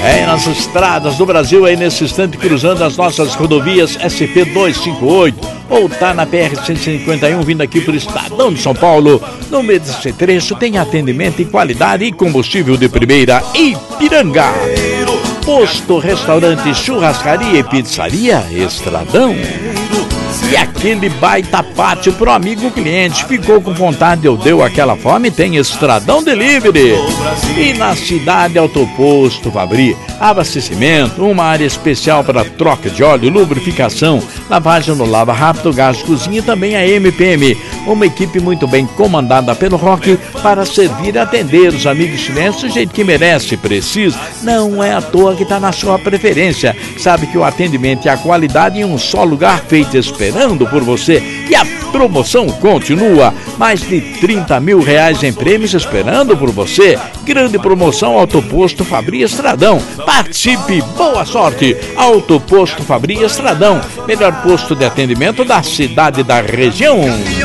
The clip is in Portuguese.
nas estradas do Brasil, aí nesse instante, cruzando as nossas rodovias SP-258, ou tá na PR-151, vindo aqui pro Estadão de São Paulo. No meio desse trecho tem atendimento em qualidade e combustível de primeira. Ipiranga. Posto, restaurante, churrascaria e pizzaria Estradão. E aquele baita pátio pro amigo cliente. Ficou com vontade, deu aquela fome, tem Estradão Delivery. E na cidade, Autoposto Fabri, abastecimento, uma área especial para troca de óleo, lubrificação, lavagem no Lava Rápido, gás de cozinha e também a MPM. Uma equipe muito bem comandada pelo Rock para servir e atender os amigos clientes do jeito que merece e precisa. Não é à toa que está na sua preferência. Sabe que o atendimento e a qualidade em um só lugar, feito esperando por você. E a promoção continua. Mais de 30 mil reais em prêmios esperando por você. Grande promoção Autoposto Fabri Estradão. Participe, boa sorte. Autoposto Fabri Estradão. Melhor posto de atendimento da cidade e da região.